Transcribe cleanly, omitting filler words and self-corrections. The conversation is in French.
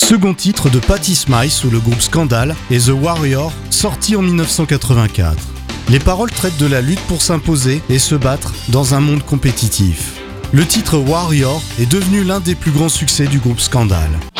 Second titre de Patti Smyth sous le groupe Scandal et The Warrior, sorti en 1984. Les paroles traitent de la lutte pour s'imposer et se battre dans un monde compétitif. Le titre Warrior est devenu l'un des plus grands succès du groupe Scandal.